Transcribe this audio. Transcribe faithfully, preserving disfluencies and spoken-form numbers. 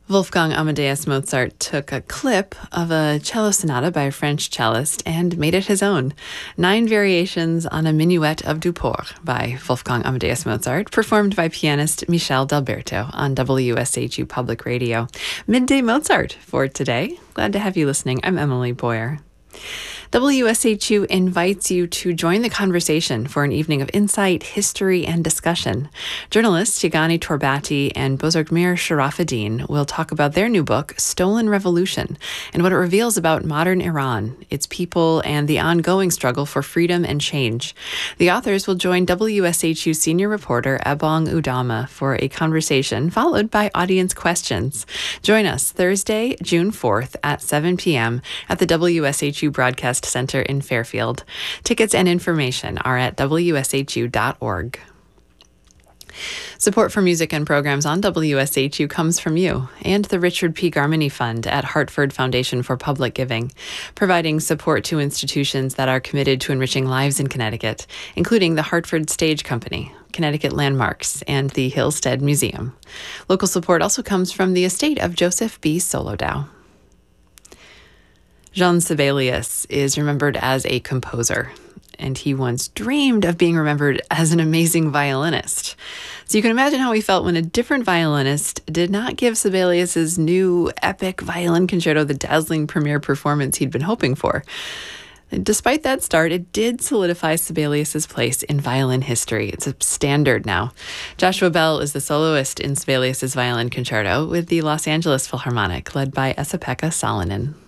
Wolfgang Amadeus Mozart took a clip of a cello sonata by a French cellist and made it his own. Nine variations on a minuet of Duport by Wolfgang Amadeus Mozart, performed by pianist Michel Delberto on W S H U Public Radio. Midday Mozart for today. Glad to have you listening. I'm Emily Boyer. W S H U invites you to join the conversation for an evening of insight, history, and discussion. Journalists Yegane Torbati and Bozorgmir Sharafadin will talk about their new book, Stolen Revolution, and what it reveals about modern Iran, its people, and the ongoing struggle for freedom and change. The authors will join W S H U senior reporter Ebong Udama for a conversation followed by audience questions. Join us Thursday, June fourth at seven p.m. at the W S H U Broadcast Center in Fairfield. Tickets and information are at w s h u dot org. Support for music and programs on W S H U comes from you and the Richard P. Garmany Fund at Hartford Foundation for Public Giving, providing support to institutions that are committed to enriching lives in Connecticut, including the Hartford Stage Company, Connecticut Landmarks, and the Hillstead Museum. Local support also comes from the estate of Joseph B. Solodow. Jean Sibelius is remembered as a composer, and he once dreamed of being remembered as an amazing violinist. So you can imagine how he felt when a different violinist did not give Sibelius's new epic violin concerto the dazzling premiere performance he'd been hoping for. Despite that start, it did solidify Sibelius's place in violin history. It's a standard now. Joshua Bell is the soloist in Sibelius's violin concerto with the Los Angeles Philharmonic, led by Esa-Pekka Salonen.